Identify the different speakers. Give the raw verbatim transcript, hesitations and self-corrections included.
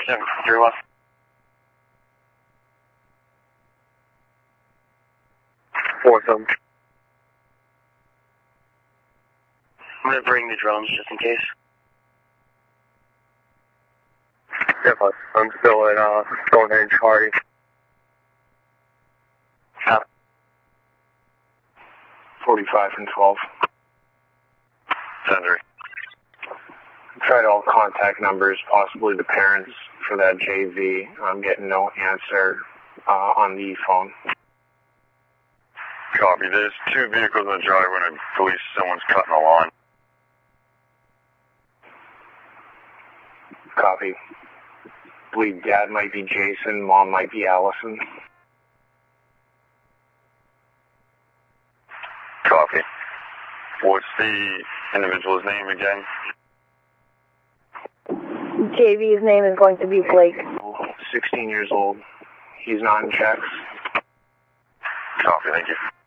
Speaker 1: seven three one. Four seven. I'm going to bring the drones just in case. Yeah, but I'm still in uh, Stonehenge, Hardy. Yeah.
Speaker 2: forty-five and twelve.
Speaker 1: Sender.
Speaker 2: Tried all contact numbers, possibly the parents for that J V. I'm getting no answer uh, on the phone.
Speaker 1: Copy. There's two vehicles in the driveway and I believe someone's cutting the lawn.
Speaker 2: Copy. I believe dad might be Jason, mom might be Allison.
Speaker 1: Copy. What's the individual's name again?
Speaker 3: J V's name is going to be Blake.
Speaker 2: sixteen years old. He's not in checks.
Speaker 1: Copy, thank you.